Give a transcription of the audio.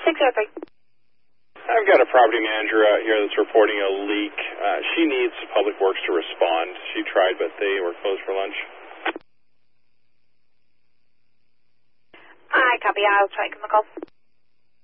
603. I've got a property manager out here that's reporting a leak. She needs Public Works to respond. She tried, but they were closed for lunch. I copy. I'll try and give them a call.